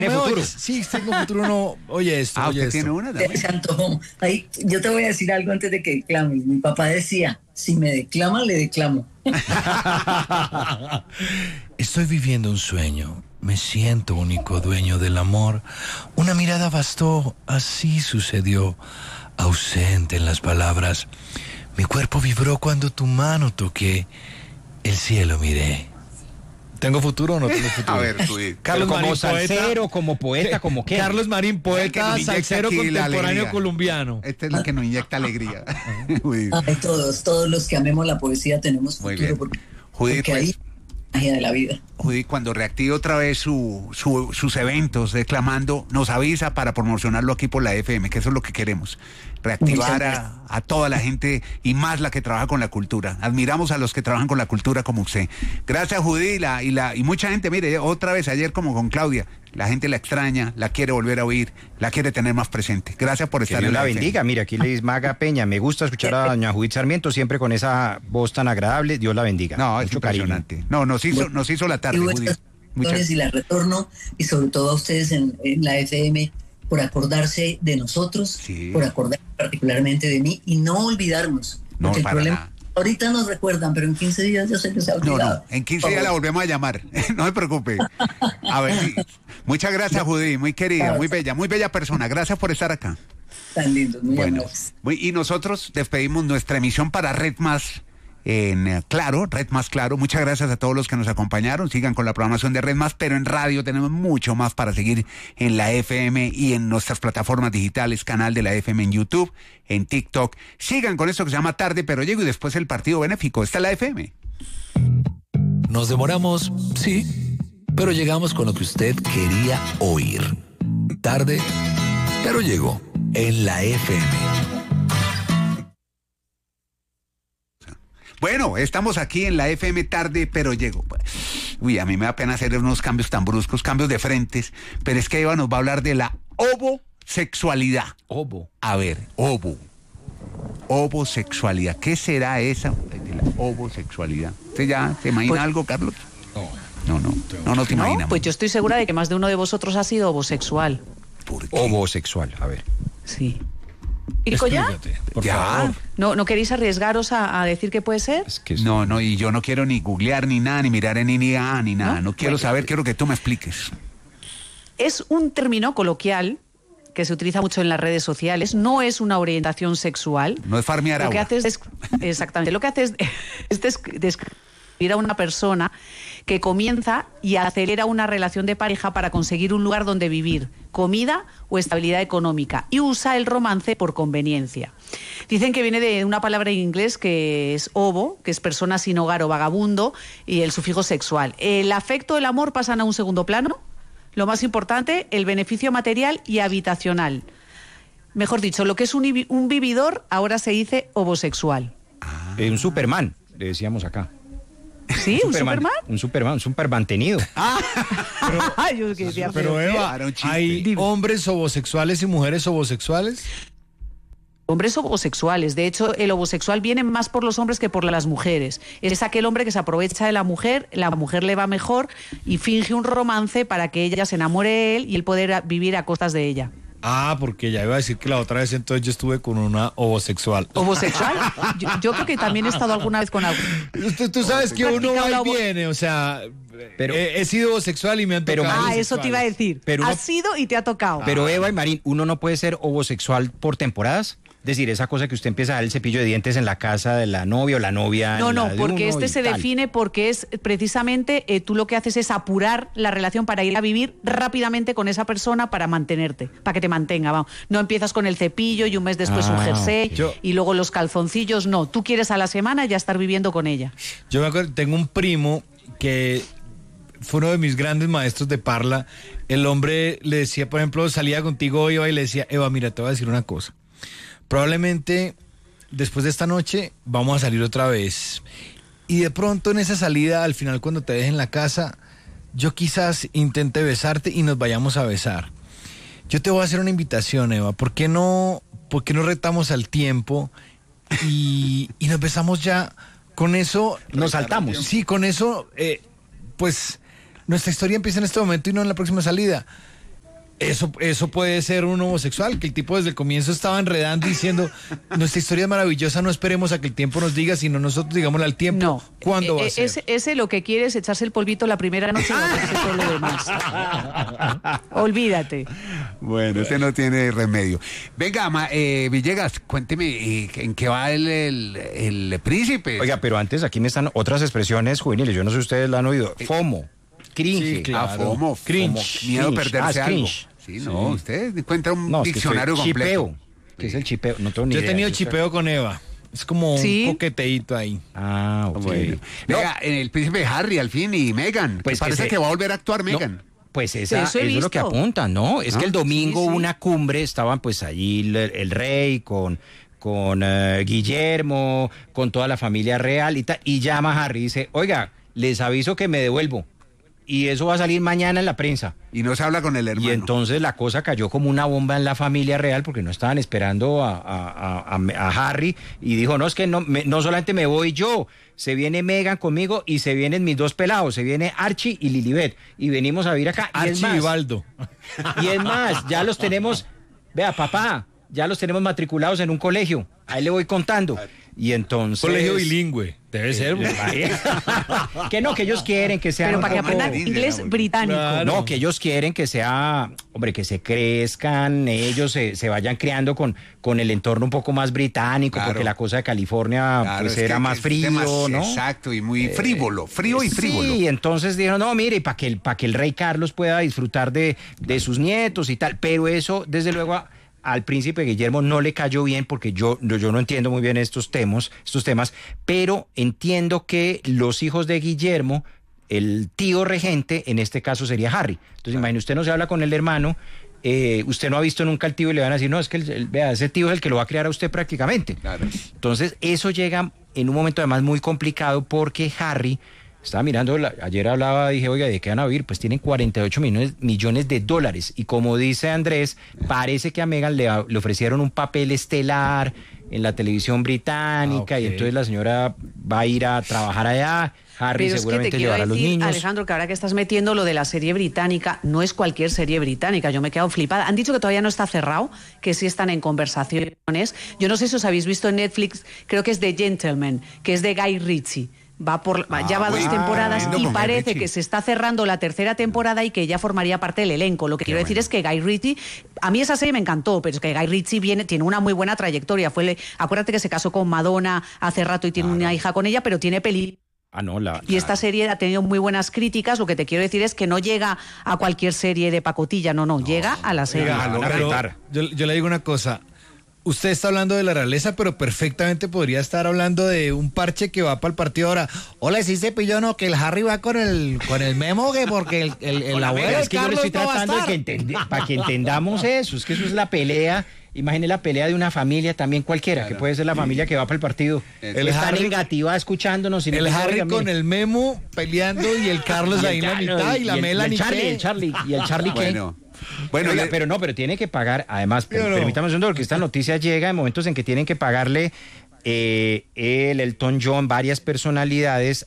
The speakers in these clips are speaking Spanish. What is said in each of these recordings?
¿Tiene futuro? Oyes? Sí, tengo futuro, no. Oye esto, oye ¿usted esto. tiene una también? Se antojó. Ahí, yo te voy a decir algo antes de que declames. Mi papá decía, si me declama, le declamo. Estoy viviendo un sueño. Me siento único dueño del amor. Una mirada bastó, así sucedió. Ausente en las palabras. Mi cuerpo vibró cuando tu mano toqué. El cielo miré. ¿Tengo futuro o no tengo futuro? A ver, tú di. Carlos Como Marín, salsero, como poeta, como qué. Carlos Marín, Que poeta, nos inyecta salsero aquí la contemporáneo alegría. colombiano. Esta es la que nos inyecta alegría. Judith. Ay, todos los que amemos la poesía tenemos Muy futuro. bien. Porque Judith, ahí es la magia de la vida. Judith, cuando reactive otra vez sus eventos declamando, nos avisa para promocionarlo aquí por la FM, que eso es lo que queremos. Reactivar a toda la gente y más la que trabaja con la cultura. Admiramos a los que trabajan con la cultura como usted. Gracias, Judith, y mucha gente, mire, otra vez ayer como con Claudia, la gente la extraña, la quiere volver a oír, la quiere tener más presente. Gracias por Que estar Dios en la FM. bendiga. Mira, aquí le dice Maga Peña. Me gusta escuchar a doña Judith Sarmiento siempre con esa voz tan agradable. Dios la bendiga. No, es Mucho cariño. impresionante. No, nos hizo la tarde, Y Judith. vuestras Muchas flores y la retorno, y sobre todo a ustedes en la FM, por acordarse de nosotros, Sí. por acordarse particularmente de mí, y no olvidarnos. No, Porque el para problema, nada. ahorita nos recuerdan, pero en 15 días yo sé que se ha No, olvidado. en 15 días la volvemos a llamar. No se preocupe. A ver, sí. Muchas gracias, Judith, muy querida, muy bella persona. Gracias por estar acá. Tan lindos, muy Bueno, amables. y nosotros despedimos nuestra emisión para Red Más en Claro, Red Más Claro. Muchas gracias a todos los que nos acompañaron. Sigan con la programación de Red Más, pero en radio tenemos mucho más para seguir en la FM y en nuestras plataformas digitales, canal de la FM en YouTube, en TikTok. Sigan con esto que se llama Tarde Pero Llego y después el partido benéfico. Está la FM. Nos demoramos, sí, pero llegamos con lo que usted quería oír. Tarde, pero llegó en la FM. Bueno, estamos aquí en la FM Tarde, pero llego. Uy, a mí me da pena hacer unos cambios tan bruscos, cambios de frentes, pero es que Eva nos va a hablar de la ovosexualidad. Obo. A ver, ovosexualidad. ¿Qué será esa de la ovosexualidad? ¿Usted ya se imagina algo, Carlos? No te imaginas. No, pues yo estoy segura de que más de uno de vosotros ha sido homosexual. ¿Por qué? Homosexual, a ver. Sí. ¿Pico ya? Explícate, por Ya. favor. ¿No queréis arriesgaros a decir que puede ser? Es que es- No, y yo no quiero ni googlear ni nada, ni mirar en INIA, ni nada. No quiero saber, quiero que tú me expliques. Es un término coloquial que se utiliza mucho en las redes sociales. No es una orientación sexual. No es farmear Lo que agua. hace es exactamente, lo que hace es describir a una persona que comienza y acelera una relación de pareja para conseguir un lugar donde vivir, comida o estabilidad económica, y usa el romance por conveniencia. Dicen que viene de una palabra en inglés que es ovo, que es persona sin hogar o vagabundo, y el sufijo sexual. El afecto, el amor pasan a un segundo plano. Lo más importante, el beneficio material y habitacional. Mejor dicho, lo que es un vividor ahora se dice homosexual. Un Superman, le decíamos acá. ¿Sí? ¿Un Superman? Un Superman, un supermantenido. Ay, yo que decía, Pero Eva, Era un chiste. ¿hay hombres homosexuales y mujeres homosexuales? hombres homosexuales. De hecho, el homosexual viene más por los hombres que por las mujeres. Es aquel hombre que se aprovecha de la mujer le va mejor y finge un romance para que ella se enamore de él y él poder vivir a costas de ella. Ah, porque ya iba a decir que la otra vez entonces yo estuve con una homosexual. ¿Homosexual? Yo creo que también he estado alguna vez con algo. Tú sabes que uno va y viene, o sea, Pero- he sido homosexual y me han Pero, tocado Ah, eso te iba a decir. Pero uno- Has sido y te ha tocado. Pero Eva y Marín, ¿uno no puede ser homosexual por temporadas? Es decir, esa cosa que usted empieza a dar el cepillo de dientes en la casa de la novia o la novia. No, en la no, de porque uno este y se tal. define porque es precisamente tú lo que haces es apurar la relación para ir a vivir rápidamente con esa persona para mantenerte, para que te mantenga. Vamos. No empiezas con el cepillo y un mes después un jersey ok. Yo- y luego los calzoncillos. No, tú quieres a la semana ya estar viviendo con ella. Yo me acuerdo, tengo un primo que fue uno de mis grandes maestros de parla. El hombre le decía, por ejemplo, salía contigo, Eva, y le decía, Eva, mira, te voy a decir una cosa. Probablemente después de esta noche vamos a salir otra vez. Y de pronto en esa salida, al final cuando te dejen en la casa, yo quizás intente besarte y nos vayamos a besar. Yo te voy a hacer una invitación, Eva. ¿Por qué no retamos al tiempo y nos besamos ya? Con eso... Nos saltamos. Sí, con eso, pues nuestra historia empieza en este momento y no en la próxima salida. Eso puede ser un homosexual, que el tipo desde el comienzo estaba enredando diciendo, nuestra historia es maravillosa, no esperemos a que el tiempo nos diga, sino nosotros digámosle al tiempo No. cuándo va a ser. Ese lo que quiere es echarse el polvito la primera noche y hacerse todo lo demás. Olvídate. Bueno, este no tiene remedio. Venga, Villegas, cuénteme, ¿en qué va el príncipe? Oiga, pero antes aquí me están otras expresiones juveniles, yo no sé si ustedes la han oído. FOMO, cringe. Sí, claro. FOMO, Cringe. miedo a Cringe. perderse algo. Cringe. Sí, no, usted encuentra un No, es que diccionario estoy completo. chipeo. ¿Qué es el chipeo? No tengo ni Yo he idea. tenido Eso es- chipeo con Eva. Es como ¿Sí? un coqueteíto ahí. Ah, ok. Bueno. No, Venga, en el príncipe Harry al fin y Meghan. Pues Pues parece que que, se- va a volver a actuar no, Meghan. Pues Eso he eso es lo que visto. apuntan, ¿no? Es que el domingo Sí, sí. hubo una cumbre, estaban pues allí el rey con Guillermo, con toda la familia real y tal, y llama Harry y dice, oiga, les aviso que me devuelvo. Y eso va a salir mañana en la prensa. Y no se habla con el hermano. Y entonces la cosa cayó como una bomba en la familia real porque no estaban esperando a Harry y dijo, no, es que no solamente me voy yo, se viene Meghan conmigo y se vienen mis dos pelados, se viene Archie y Lilibet y venimos a vivir acá. Y es Archie más, y Baldo. y es más, ya los tenemos, vea papá, ya los tenemos matriculados en un colegio, ahí le voy contando. Y entonces... Colegio bilingüe. Debe ser. que no, que ellos quieren que sean Pero un para que poco- aprendan inglés británico. Claro. No, que ellos quieren que sea, hombre, que se crezcan, ellos se vayan creando con el entorno un poco más británico, Claro. porque la cosa de California Claro, pues es que era más es frío, temas- ¿no? Exacto, y muy frívolo, frío y frívolo. Sí, entonces dijeron, no, mire, para que el rey Carlos pueda disfrutar de sus nietos y tal, pero eso, desde luego, al príncipe Guillermo no le cayó bien porque yo no entiendo muy bien estos temas, pero entiendo que los hijos de Guillermo, el tío regente, en este caso sería Harry. Entonces, imagine, usted no se habla con el hermano, usted no ha visto nunca al tío y le van a decir, no, es que vea, ese tío es el que lo va a criar a usted prácticamente. Claro. Entonces, eso llega en un momento además muy complicado porque estaba mirando, ayer hablaba, dije, oiga, ¿de qué van a vivir? Pues tienen 48 millones de dólares. Y como dice Andrés, parece que a Meghan le ofrecieron un papel estelar en la televisión británica y Ok. entonces la señora va a ir a trabajar allá. Harry Pero es que te seguramente quiero llevará a los decir, niños. Alejandro, que ahora que estás metiendo lo de la serie británica, no es cualquier serie británica, yo me he quedado flipada. Han dicho que todavía no está cerrado, que sí están en conversaciones. Yo no sé si os habéis visto en Netflix, creo que es The Gentleman, que es de Guy Ritchie. Ya va bueno, 2 temporadas tremendo y con Guy parece Ritchie. que se está cerrando la tercera temporada y que ya formaría parte del elenco. Lo que quiero decir es que Guy Ritchie, a mí esa serie me encantó, pero es que Guy Ritchie tiene una muy buena trayectoria. Acuérdate que se casó con Madonna hace rato y tiene una hija con ella, pero tiene y esta serie ha tenido muy buenas críticas. Lo que te quiero decir es que no llega a cualquier serie de pacotilla, no, llega a la serie. Oiga, van a Pero retar. yo le digo una cosa. Usted está hablando de la realeza, pero perfectamente podría estar hablando de un parche que va para el partido ahora. Hola, sí se pilló, no, que el Harry va con el Memo, que porque el abuelo Pero del es que yo le Carlos estoy no va a tratando de estar. para que entendamos eso, es que eso es la pelea. Imagine la pelea de una familia también cualquiera, que puede ser la familia que va para el partido. El Está Harry- negativa escuchándonos. Y El no, Harry oiga, con mire. el Memo peleando y el Carlos ahí en la mitad y la Melanie. el Charlie, ¿qué? Bueno, Oiga, pero tiene que pagar, además, Yo no. permítame un segundo, porque esta noticia llega en momentos en que tienen que pagarle el Elton John, varias personalidades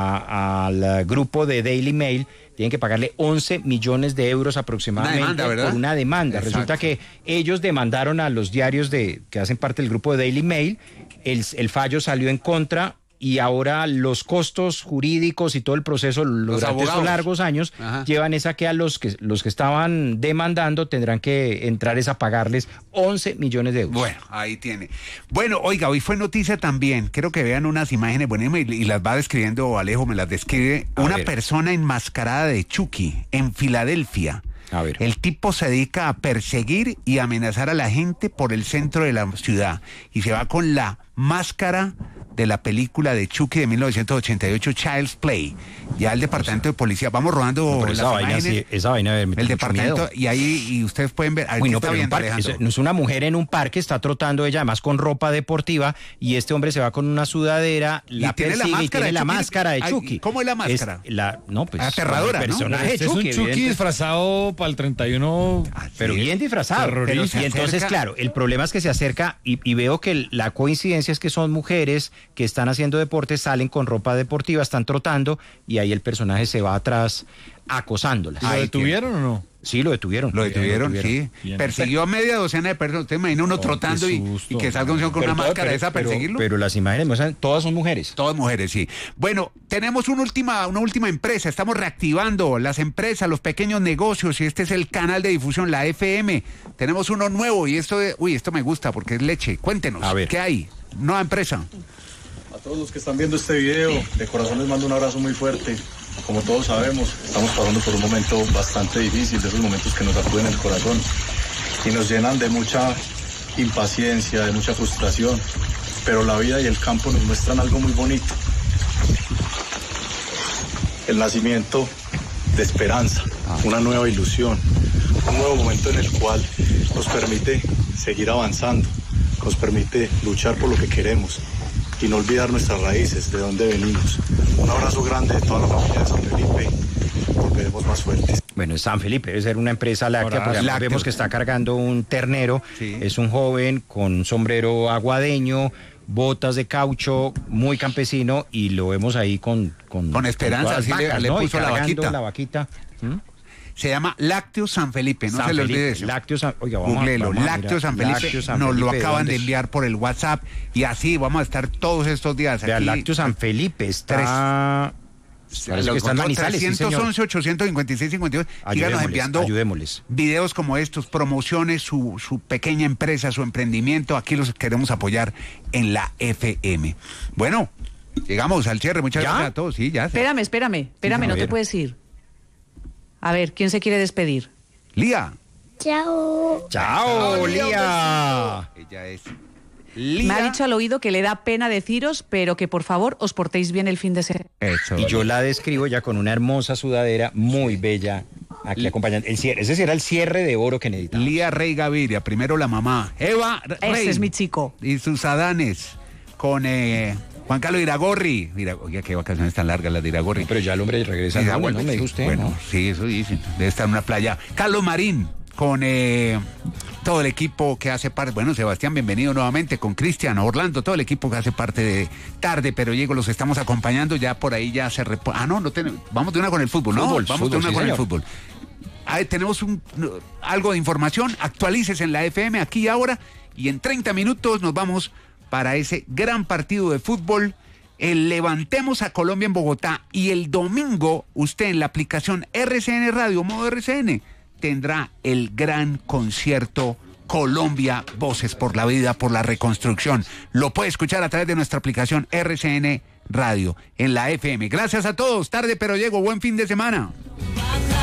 al grupo de Daily Mail, tienen que pagarle 11 millones de euros aproximadamente Una demanda, ¿verdad? por una demanda. Exacto. Resulta que ellos demandaron a los diarios que hacen parte del grupo de Daily Mail, el fallo salió en contra y ahora los costos jurídicos y todo el proceso durante abogados. estos largos años Ajá. llevan esa que a los que estaban demandando tendrán que entrar a pagarles 11 millones de euros. Bueno, ahí tiene. Bueno, oiga, hoy fue noticia también. Quiero que vean unas imágenes buenísimas y las va describiendo, Alejo me las describe. A Una ver. persona enmascarada de Chucky en Filadelfia. A ver. El tipo se dedica a perseguir y amenazar a la gente por el centro de la ciudad y se va con la máscara de la película de Chucky de 1988, Child's Play. Ya el departamento de policía, vamos rodando Pero las esa vaina, imágenes. esa vaina me mete El mucho departamento, miedo. y ahí y ustedes pueden ver. A ver, Uy, ¿qué no, está pero en un viendo, parque, Alejandro? no es una mujer en un parque, está trotando ella además con ropa deportiva y este hombre se va con una sudadera, la tiene la persigue y máscara tiene de la Chucky. másara de Ay, Chucky. ¿cómo es la máscara? Pues Aterradora, el ¿no? personaje de Este es un Chucky, Chucky evidente. disfrazado para el 31. Pero bien disfrazado. Terrorista. Y entonces, acerca- claro, el problema es que se acerca y veo que la coincidencia es que son mujeres que están haciendo deporte, salen con ropa deportiva, están trotando y ahí el personaje se va atrás acosándolas. ¿Lo detuvieron o no? Sí, lo detuvieron. Lo detuvieron, sí. Bien. Persiguió a media docena de personas. ¿Usted imagina uno trotando qué y susto, que salga un señor con Pero una todo- máscara esa a perseguirlo? Pero las imágenes muestran, todas son mujeres. Todas mujeres, sí. Bueno, tenemos una última empresa. Estamos reactivando las empresas, los pequeños negocios, y este es el canal de difusión, la FM. Tenemos uno nuevo y esto me gusta porque es leche. Cuéntenos, A ver. ¿qué hay? Nueva empresa. A todos los que están viendo este video, de corazón les mando un abrazo muy fuerte. Como todos sabemos, estamos pasando por un momento bastante difícil, de esos momentos que nos sacuden el corazón y nos llenan de mucha impaciencia, de mucha frustración. Pero la vida y el campo nos muestran algo muy bonito. El nacimiento de esperanza, una nueva ilusión, un nuevo momento en el cual nos permite seguir avanzando, nos permite luchar por lo que queremos y no olvidar nuestras raíces, de dónde venimos. Un abrazo grande de toda la familia de San Felipe, volveremos más fuertes. Bueno, San Felipe debe ser una empresa láctea, porque además Lácteos. vemos que está cargando un ternero. Sí. Es un joven con un sombrero aguadeño, botas de caucho, muy campesino, y lo vemos ahí con esperanza, todas sí las le vacas, puso Y la cargando vaquita. la vaquita. ¿Mm? Se llama Lácteos San Felipe, no San se le Felipe, olvide eso. Lácteos San- oiga, vamos a- Googleelo, vamos a Lácteos mirar. San Felipe, Lácteos San nos lo Felipe, acaban ¿dónde de es? enviar por el WhatsApp y así vamos a estar todos estos días Vea, aquí. Lácteos San Felipe está... Parece que está en Manizales, sí, señor. 311, 856, 52. Síganos Ayudémosles, enviando ayudémosles. videos como estos, promociones, su pequeña empresa, su emprendimiento. Aquí los queremos apoyar en la FM. Bueno, llegamos al cierre. Muchas ¿Ya? gracias a todos. Sí, ya. Espérame, a no te ver. puedes ir. A ver, ¿quién se quiere despedir? Lía. Chao. ¡Chao, Lía! Ella es Me Lía. ha dicho al oído que le da pena deciros, pero que por favor os portéis bien el fin de semana. Eso. Y yo la describo ya con una hermosa sudadera muy bella aquí acompañando. El cierre, ese será el cierre de oro que necesitamos. Lía Rey Gaviria, primero la mamá. Eva Rey. Ese es mi chico. Y sus adanes con Juan Carlos Iragorri. Mira, oiga, qué vacaciones tan largas las de Iragorri. Pero ya el hombre regresa. Sí, al vuelve, ¿no? Me dijo usted. Bueno, ¿no? sí, eso dicen. Debe estar en una playa. Carlos Marín, con todo el equipo que hace parte. Bueno, Sebastián, bienvenido nuevamente. Con Cristian, Orlando, todo el equipo que hace parte de Tarde Pero Llego. Los estamos acompañando. Ya por ahí ya se no tenemos. Vamos de una con el fútbol, ¿no? Fútbol, Vamos de una sí, con el señor. fútbol. Ahí tenemos algo de información. Actualices en la FM aquí y ahora. Y en 30 minutos nos vamos para ese gran partido de fútbol. El Levantemos a Colombia en Bogotá. Y el domingo, usted en la aplicación RCN Radio, modo RCN, tendrá el gran concierto Colombia, Voces por la Vida, por la Reconstrucción. Lo puede escuchar a través de nuestra aplicación RCN Radio en la FM. Gracias a todos. Tarde Pero Llego. Buen fin de semana.